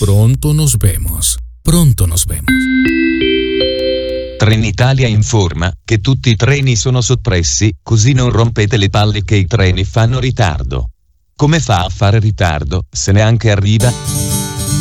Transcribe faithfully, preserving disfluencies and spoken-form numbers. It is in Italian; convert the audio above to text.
Pronto nos vemos. Pronto nos vemos. Trenitalia informa che tutti i treni sono soppressi, così non rompete le palle che i treni fanno ritardo. Come fa a fare ritardo, se neanche arriva?